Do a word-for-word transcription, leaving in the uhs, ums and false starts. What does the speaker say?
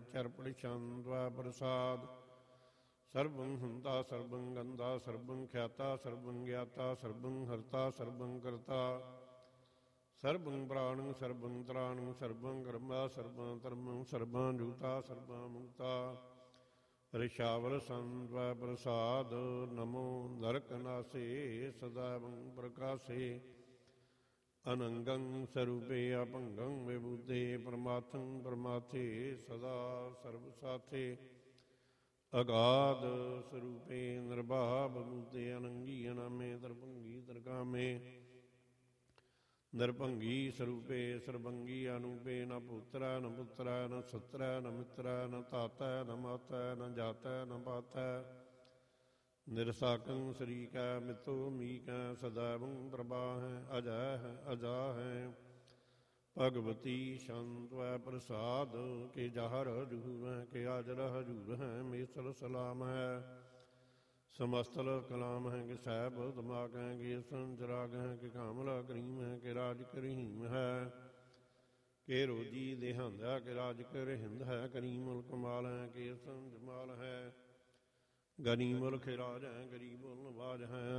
ਚਰਪੜ ਛੰਦਵੈ ਪ੍ਰਸਾਦ। ਸਰਬੰ ਹੰਤਾ ਸਰਬੰ ਗੰਦਾ ਸਰਬੰ ਖਿਆਤਾ ਸਰਬੰ ਗਿਆਤਾ ਸਰਬੰ ਹਰਤਾ ਸਰਬੰ ਕਰਤਾ। ਸਰਬੰ ਪ੍ਰਾਣੰ ਸਰਬੰ ਤ੍ਰਾਣੰ ਸਰਬੰ ਕਰਮਾ ਸਰਬੰ ਧਰਮੰ ਸਰਬੰ ਜੂਤਾ ਸਰਬੰ ਮੁਕਤਾ। ਰਿਸ਼ਾਵਰ ਸੰਤਵੈ ਪ੍ਰਸਾਦ ਨਮੋ ਨਰਕਨਾਸੇ ਸਦਾਵੰ ਪ੍ਰਕਾਸੇ। ਅਨੰਗੰ ਸਰੂਪੇ ਅਭੰਗੰ ਵਿਭੂਤੇ ਪਰਮਾਥੰ ਪਰਮਾਥੇ ਸਦਾ ਸਰਬ ਸਾਥੇ। ਅਗਾਧ ਸਰੂਪੇ ਨਿਰਭਾਵ ਬੂਤੇ ਅਨੰਗੀ ਅਨਾਮੇ ਦਰਭੰਗੀ ਦਰਗਾਮੇ। ਨਿਰਭੰਗੀ ਸਰੂਪੇ ਸਰਬੰਗੀ ਅਨੂਪੇ ਨ ਪੁੱਤਰੈ ਨ ਪੁੱਤਰੈ ਨ ਸਤਰੈ ਨ ਮਿੱਤਰੈ ਨ ਧਾਤੈ ਨ ਮਾਤੈ ਨ ਜਾਤੈ ਨ ਪਾਤੈ। ਨਿਰਸਾਕੰ ਸਰੀਕੈ ਮਿੱਤੋ ਮੀਕੈ ਸदैवੰ ਪ੍ਰਭਾਹੈ ਅਜੈ ਹੈ ਅਜਾ ਹੈ। ਭਗਵਤੀ ਸ਼ੰਤਵੈ ਪ੍ਰਸਾਦ ਕੇ ਜਹਰ ਹਜੂਰ ਹੈ ਕੇ ਆਜਰ ਹਜੂਰ ਹੈ ਮੇਸਰ ਸਲਾਮ ਹੈ। ਸਮਸਤਲ ਕਲਾਮ ਹੈ ਕਿ ਸਹਿਬ ਦਿਮਾਗ ਹੈ ਕਿ ਸੰਜਰਾਗ ਹੈ ਕਿ ਕਾਮਲਾ ਕਰੀਮ ਹੈ ਕਿ ਰਾਜ ਕਰੀਮ ਹੈ। ਕਿ ਰੋਜੀ ਦੇਹੰਦ ਹੈ ਕਿ ਰਾਜ ਕਰ ਹਿੰਦ ਹੈ। ਕਰੀਮੁਲ ਕਮਾਲ ਹੈ ਕਿ ਸੰਜਮਾਲ ਹੈ। ਗਰੀਮੁਲ ਖਿਰਾਜ ਹੈ ਗਰੀਬੁਲ ਨਵਾਜ ਹੈ।